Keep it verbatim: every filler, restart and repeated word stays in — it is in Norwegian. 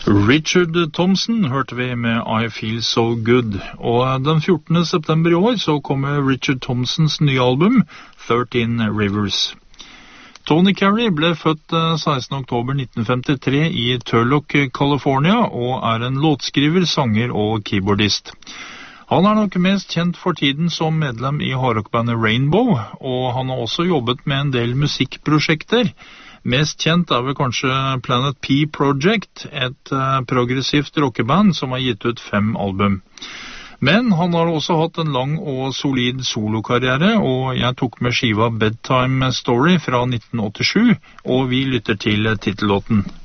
Richard Thompson hørte vi med I Feel So Good, og den fjortende september i år så kommer Richard Thompsons nye album, thirteen Rivers. Tony Carey ble født sekstende oktober nitten femtitre i Turlock, California, og er en låtskriver, sanger og keyboardist. Han er nok mest kjent for tiden som medlem i hardrockbandet Rainbow, og han har også jobbet med en del musikkprosjekter. Mest kjent er vel kanskje Planet P Project, et uh, progressivt rockeband som har gitt ut fem album. Men han har også hatt en lang og solid solokarriere, og jeg tok med skiva Bedtime Story fra nitten åttisju, og vi lytter til titellåten.